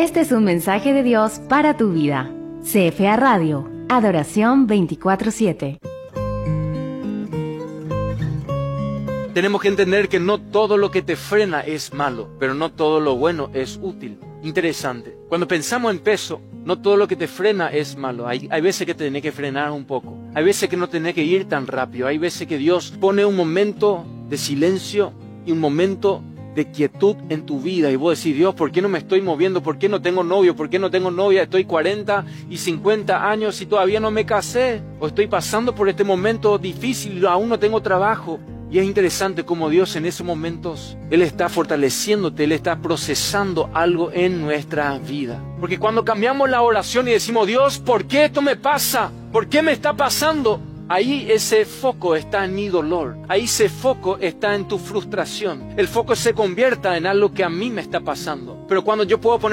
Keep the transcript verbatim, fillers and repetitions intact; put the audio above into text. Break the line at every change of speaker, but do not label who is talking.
Este es un mensaje de Dios para tu vida. C F A Radio, adoración veinticuatro siete.
Tenemos que entender que no todo lo que te frena es malo, pero no todo lo bueno es útil. Interesante. Cuando pensamos en peso, no todo lo que te frena es malo. Hay, hay veces que te tenés que frenar un poco. Hay veces que no tenés que ir tan rápido. Hay veces que Dios pone un momento de silencio y un momento de quietud en tu vida. Y vos decís, Dios, ¿por qué no me estoy moviendo? ¿Por qué no tengo novio? ¿Por qué no tengo novia? Estoy cuarenta y cincuenta años y todavía no me casé. O estoy pasando por este momento difícil y aún no tengo trabajo. Y es interesante cómo Dios en esos momentos, Él está fortaleciéndote, Él está procesando algo en nuestra vida. Porque cuando cambiamos la oración y decimos, Dios, ¿por qué esto me pasa? ¿Por qué me está pasando? Ahí ese foco está en mi dolor. Ahí ese foco está en tu frustración. El foco se convierta en algo que a mí me está pasando. Pero cuando yo puedo poner